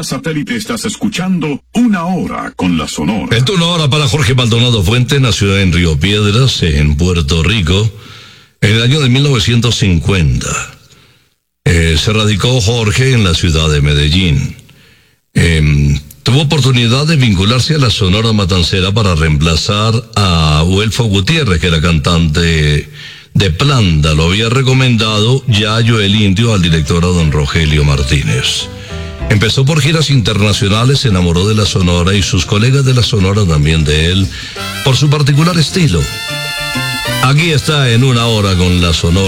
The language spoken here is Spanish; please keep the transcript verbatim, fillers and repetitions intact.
satélite estás escuchando Una Hora con la Sonora. El turno ahora para Jorge Maldonado Fuente. Nació en Río Piedras, en Puerto Rico, en el año de mil novecientos cincuenta. Eh, se radicó Jorge en la ciudad de Medellín. Eh, tuvo oportunidad de vincularse a la Sonora Matancera para reemplazar a Huelfo Gutiérrez, que era cantante de Planta. Lo había recomendado Yayo el Indio al director a don Rogelio Martínez. Empezó por giras internacionales, se enamoró de la Sonora y sus colegas de la Sonora también de él, por su particular estilo. Aquí está en Una Hora con la Sonora.